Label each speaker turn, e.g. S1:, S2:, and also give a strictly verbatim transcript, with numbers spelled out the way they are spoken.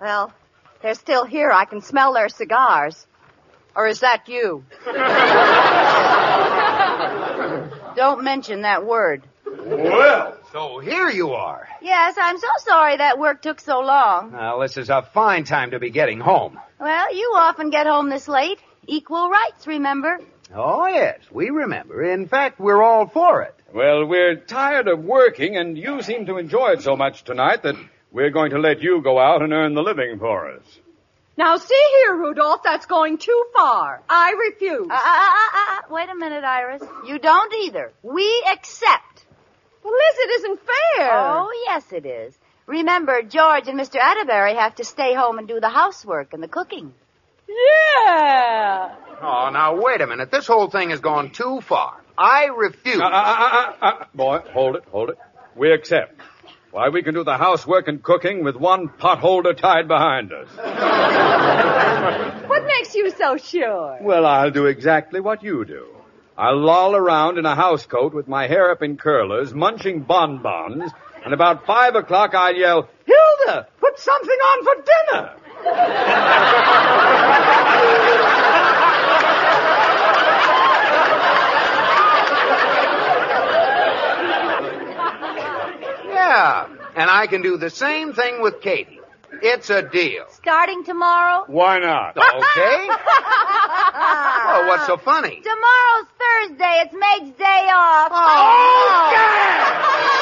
S1: Well, they're still here. I can smell their cigars. Or is that you? Don't mention that word.
S2: Well, so here you are.
S1: Yes, I'm so sorry that work took so long.
S2: Well, this is a fine time to be getting home.
S1: Well, you often get home this late. Equal rights, remember?
S2: Oh, yes, we remember. In fact, we're all for it.
S3: Well, we're tired of working, and you seem to enjoy it so much tonight that we're going to let you go out and earn the living for us.
S4: Now, see here, Rudolph, that's going too far. I refuse.
S1: Uh, uh, uh, uh, wait a minute, Iris. You don't either. We accept.
S4: Well, Liz, it isn't fair.
S1: Oh, yes, it is. Remember, George and Mister Atterbury have to stay home and do the housework and the cooking.
S4: Yeah.
S2: Oh, now, wait a minute. This whole thing has gone too far. I refuse.
S3: Uh, uh, uh, uh, uh, boy, hold it, hold it. We accept. Why, we can do the housework and cooking with one potholder tied behind us.
S4: What makes you so sure?
S3: Well, I'll do exactly what you do. I'll loll around in a housecoat with my hair up in curlers, munching bonbons, and about five o'clock I'll yell, Hilda, put something on for dinner!
S2: Yeah, and I can do the same thing with Katie. It's a deal.
S1: Starting tomorrow?
S3: Why not?
S2: Okay. Oh, what's so funny?
S1: Tomorrow's Thursday. It's Meg's day off.
S2: Oh, okay.